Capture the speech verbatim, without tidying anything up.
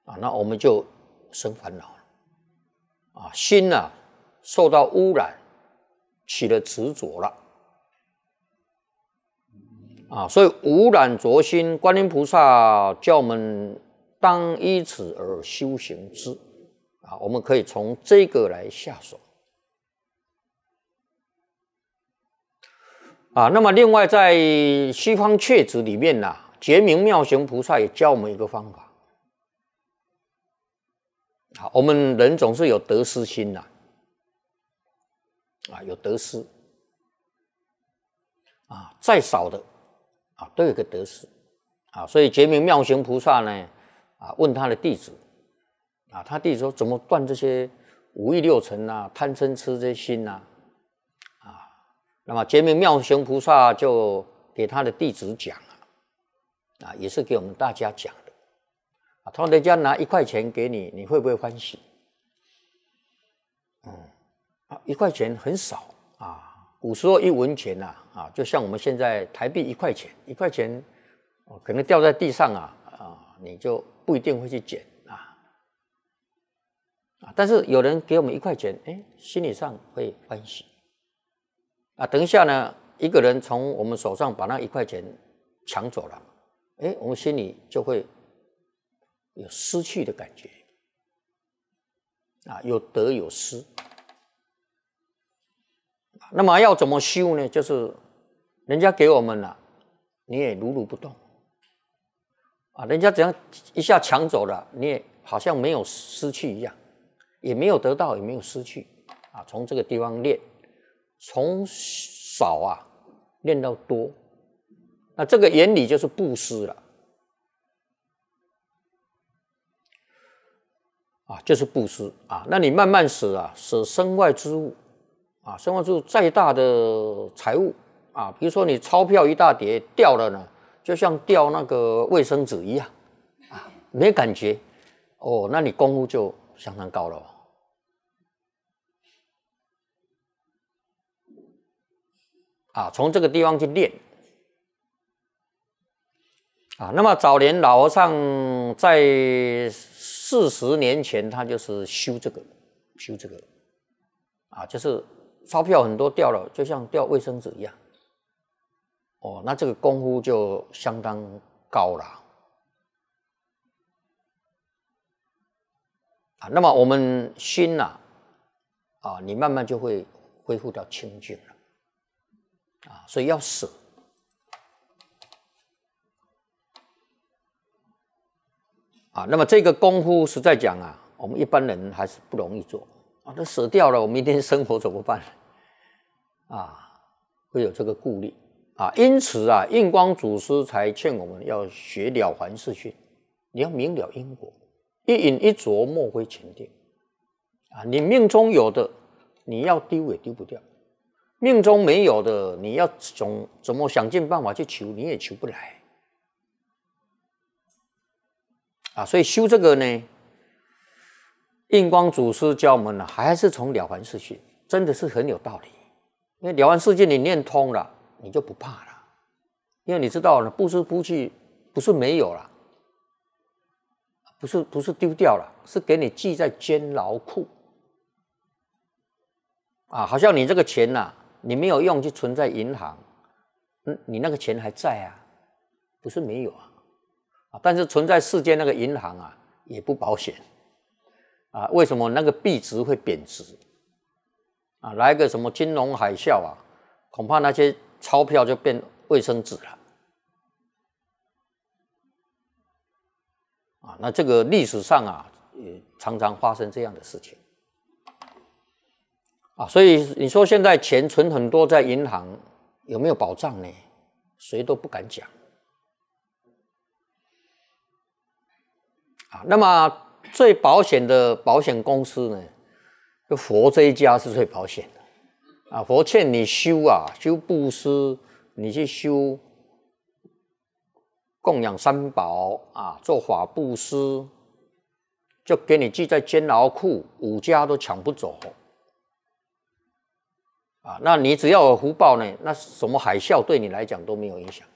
啊，那我们就生烦恼了啊，心啊受到污染，起了执着了啊，所以污染浊心，观音菩萨叫我们当依此而修行之啊，我们可以从这个来下手啊。那么另外在西方阙子里面啊，觉明妙行菩萨也教我们一个方法。啊，我们人总是有得失心呐，啊，有得失，啊，再少的啊，都有个得失，啊，所以觉明妙行菩萨呢，啊，问他的弟子，啊，他弟子说怎么断这些五欲六尘啊、贪嗔痴这些心呐，啊，那么觉明妙行菩萨就给他的弟子讲了，啊，也是给我们大家讲。啊，他说人家拿一块钱给你，你会不会欢喜？嗯，啊，一块钱很少啊，古时候一文钱呐，啊，就像我们现在台币一块钱，一块钱，哦，可能掉在地上啊，啊，你就不一定会去捡啊，啊，但是有人给我们一块钱，哎，心理上会欢喜。啊，等一下呢，一个人从我们手上把那一块钱抢走了，哎，我们心里就会有失去的感觉啊，有得有失。那么要怎么修呢？就是人家给我们了，你也如如不动啊。人家只要一下抢走了，你也好像没有失去一样，也没有得到，也没有失去啊。从这个地方练，从少啊练到多，那这个原理就是布施了。啊，就是布施啊。那你慢慢舍啊，舍身外之物啊，身外之物再大的财物啊，比如说你钞票一大叠掉了呢，就像掉那个卫生纸一样啊，没感觉哦，那你功夫就相当高了哦。啊，从这个地方去练啊。那么早年老和尚在四十年前，他就是修这个，修这个，啊，就是钞票很多掉了，就像掉卫生纸一样。哦，那这个功夫就相当高了。啊，那么我们心呐，啊，你慢慢就会恢复到清净了，啊，所以要舍。啊，那么这个功夫实在讲啊，我们一般人还是不容易做啊。那舍掉了，我明天生活怎么办？啊，会有这个顾虑啊。因此啊，印光祖师才劝我们要学了凡四训，你要明了因果，一饮一啄，莫非前定啊。你命中有的，你要丢也丢不掉；命中没有的，你要总怎么想尽办法去求，你也求不来。啊，所以修这个呢，印光祖师教我们呢，还是从了凡四训，真的是很有道理。因为了凡四训你念通了，你就不怕了，因为你知道了，不是不去，不是没有了，不是不是丢掉了，是给你记在监牢库。啊，好像你这个钱呐、啊，你没有用就存在银行，嗯，你那个钱还在啊，不是没有啊。但是存在世间那个银行啊，也不保险啊。为什么那个币值会贬值啊？来个什么金融海啸啊，恐怕那些钞票就变卫生纸了啊。那这个历史上啊，也常常发生这样的事情啊。所以你说现在钱存很多在银行，有没有保障呢？谁都不敢讲。啊，那么最保险的保险公司呢，就佛这一家是最保险的啊。佛劝你修啊，修布施，你去修供养三宝啊，做法布施，就给你记在监牢库，五家都抢不走啊。那你只要有福报呢，那什么海啸对你来讲都没有影响。